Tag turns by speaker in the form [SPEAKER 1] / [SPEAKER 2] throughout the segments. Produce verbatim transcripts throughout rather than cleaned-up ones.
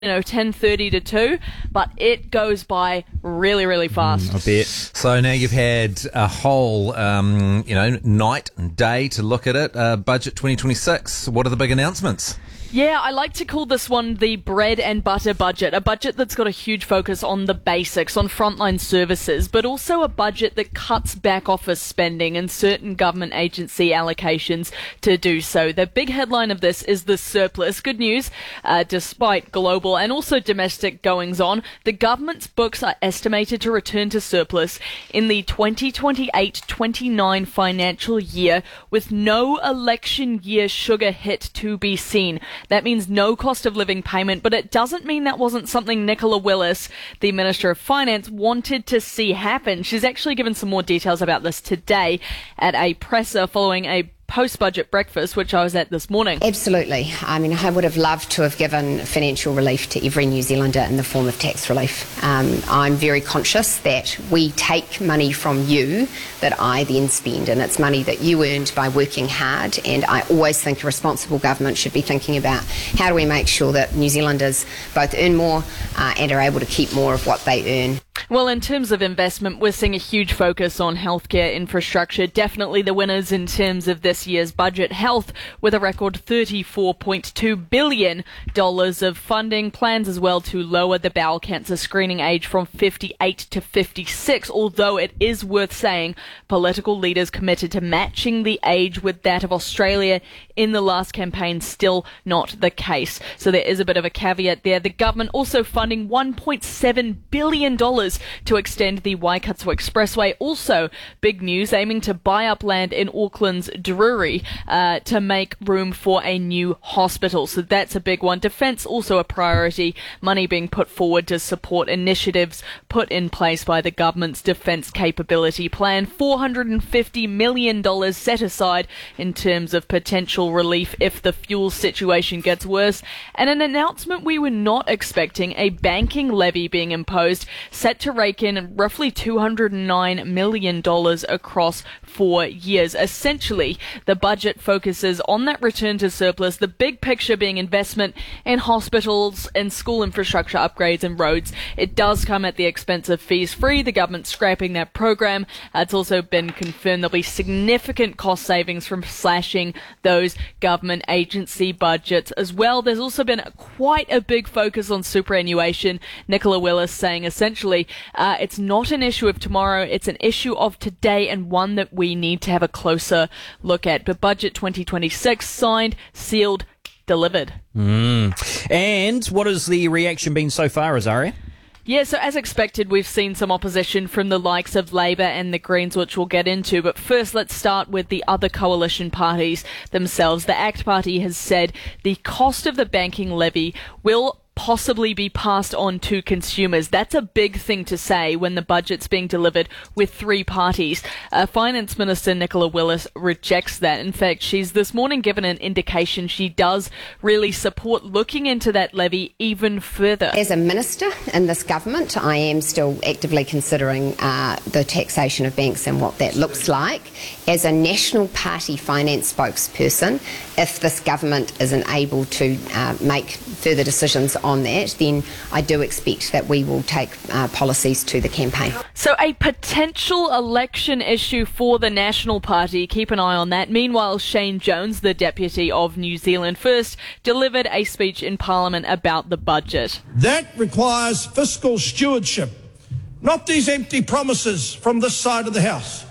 [SPEAKER 1] you know, ten thirty to two, but it goes by really, really fast.
[SPEAKER 2] Mm, I bet. So now you've had a whole, um, you know, night and day to look at it. Uh, Budget twenty twenty-six. What are the big announcements?
[SPEAKER 1] Yeah, I like to call this one the bread and butter budget, a budget that's got a huge focus on the basics, on frontline services, but also a budget that cuts back office spending and certain government agency allocations to do so. The big headline of this is the surplus. Good news, uh, despite global and also domestic goings-on, the government's books are estimated to return to surplus in the twenty twenty-eight twenty-nine financial year, with no election year sugar hit to be seen. That means no cost of living payment, but it doesn't mean that wasn't something Nicola Willis, the Minister of Finance, wanted to see happen. She's actually given some more details about this today at a presser following a post-budget breakfast, which I was at this morning.
[SPEAKER 3] Absolutely. I mean, I would have loved to have given financial relief to every New Zealander in the form of tax relief. Um, I'm very conscious that we take money from you that I then spend, and it's money that you earned by working hard, and I always think a responsible government should be thinking about how do we make sure that New Zealanders both earn more uh, and are able to keep more of what they earn.
[SPEAKER 1] Well, in terms of investment, we're seeing a huge focus on healthcare infrastructure. Definitely the winners in terms of this year's budget. Health, with a record thirty-four point two billion dollars of funding. Plans as well to lower the bowel cancer screening age from fifty-eight to fifty-six, although it is worth saying political leaders committed to matching the age with that of Australia in the last campaign, still not the case. So there is a bit of a caveat there. The government also funding one point seven billion dollars to extend the Waikato Expressway. Also, big news, aiming to buy up land in Auckland's Drury uh, to make room for a new hospital. So that's a big one. Defence also a priority. Money being put forward to support initiatives put in place by the government's Defence Capability Plan. four hundred fifty million dollars set aside in terms of potential relief if the fuel situation gets worse. And an announcement we were not expecting, a banking levy being imposed, set to rake in roughly two hundred nine million dollars across four years. Essentially, the budget focuses on that return to surplus, the big picture being investment in hospitals and school infrastructure upgrades and roads. It does come at the expense of fees free. The government's scrapping that program. Uh, it's also been confirmed there'll be significant cost savings from slashing those government agency budgets as well. There's also been quite a big focus on superannuation. Nicola Willis saying essentially Uh, it's not an issue of tomorrow, it's an issue of today, and one that we need to have a closer look at. But Budget twenty twenty-six, signed, sealed, delivered.
[SPEAKER 4] Mm. And what has the reaction been so far, Azaria?
[SPEAKER 1] Yeah, so as expected, we've seen some opposition from the likes of Labour and the Greens, which we'll get into. But first, let's start with the other coalition parties themselves. The ACT Party has said the cost of the banking levy will possibly be passed on to consumers. That's a big thing to say when the budget's being delivered with three parties. Uh, Finance Minister Nicola Willis rejects that. In fact, she's this morning given an indication she does really support looking into that levy even further.
[SPEAKER 3] As a minister in this government, I am still actively considering uh, the taxation of banks and what that looks like. As a National Party finance spokesperson, if this government isn't able to uh, make further decisions on that, then I do expect that we will take uh, policies to the campaign.
[SPEAKER 1] So a potential election issue for the National Party. Keep an eye on that. Meanwhile, Shane Jones, the Deputy of New Zealand First, delivered a speech in Parliament about the budget.
[SPEAKER 5] That requires fiscal stewardship, not these empty promises from this side of the House,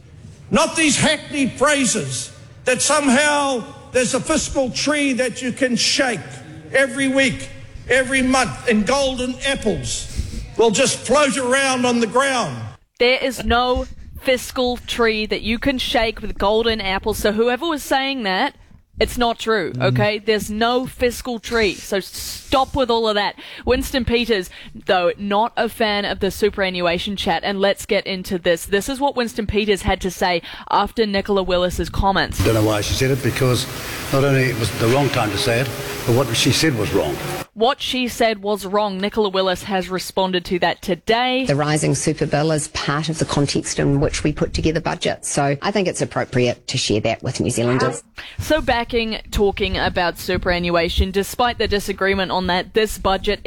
[SPEAKER 5] not these hackneyed phrases that somehow there's a fiscal tree that you can shake every week, every month, and golden apples will just float around on the ground.
[SPEAKER 1] There is no fiscal tree that you can shake with golden apples. So whoever was saying that, it's not true, okay? Mm. There's no fiscal tree, so stop with all of that. Winston Peters, though, not a fan of the superannuation chat, and let's get into this. This is what Winston Peters had to say after Nicola Willis's comments.
[SPEAKER 6] I don't know why she said it, because not only it was the wrong time to say it, but what she said was wrong.
[SPEAKER 1] what she said was wrong. Nicola Willis has responded to that today.
[SPEAKER 3] The rising super bill is part of the context in which we put together budgets, so I think it's appropriate to share that with New Zealanders.
[SPEAKER 1] So backing talking about superannuation, despite the disagreement on that, this budget